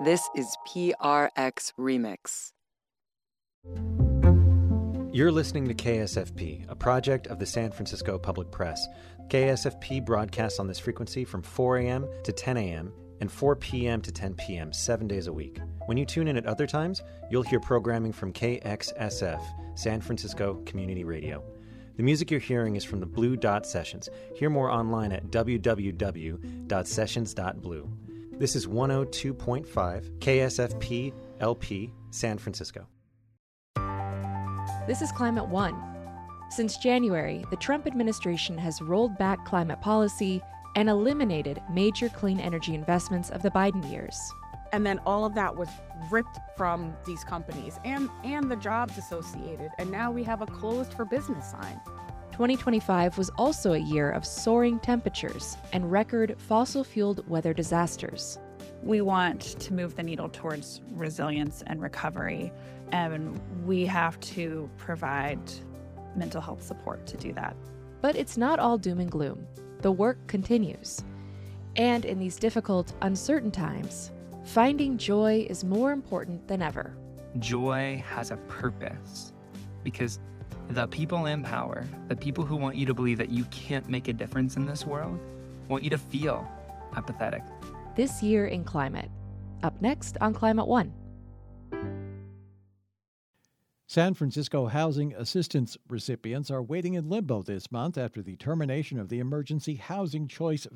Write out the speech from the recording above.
This is PRX Remix. You're listening to KSFP, a project of the San Francisco Public Press. KSFP broadcasts on this frequency from 4 a.m. to 10 a.m. and 4 p.m. to 10 p.m. 7 days a week. When you tune in at other times, you'll hear programming from KXSF, San Francisco Community Radio. The music you're hearing is from the Blue Dot Sessions. Hear more online at www.sessions.blue. This is 102.5 KSFP LP San Francisco. This is Climate One. Since January, the Trump administration has rolled back climate policy and eliminated major clean energy investments of the Biden years. And then all of that was ripped from these companies and the jobs associated. And now we have a closed for business sign. 2025 was also a year of soaring temperatures and record fossil-fueled weather disasters. We want to move the needle towards resilience and recovery, and we have to provide mental health support to do that. But it's not all doom and gloom. The work continues. And in these difficult, uncertain times, finding joy is more important than ever. Joy has a purpose because the people in power, the people who want you to believe that you can't make a difference in this world, want you to feel apathetic. This year in climate. Up next on Climate One. San Francisco housing assistance recipients are waiting in limbo this month after the termination of the Emergency Housing Choice